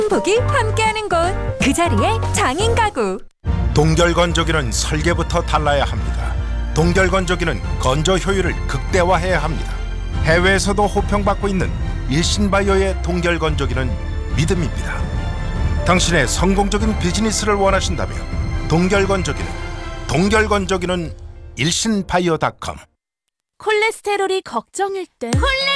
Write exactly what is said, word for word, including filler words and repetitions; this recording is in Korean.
행복이 함께하는 곳, 그 자리에 장인 가구. 동결건조기는 설계부터 달라야 합니다. 동결건조기는 건조 효율을 극대화해야 합니다. 해외에서도 호평받고 있는 일신바이오의 동결건조기는 믿음입니다. 당신의 성공적인 비즈니스를 원하신다면 동결건조기는 동결건조기는 일신바이오닷컴. 콜레스테롤이 걱정일 때 콜레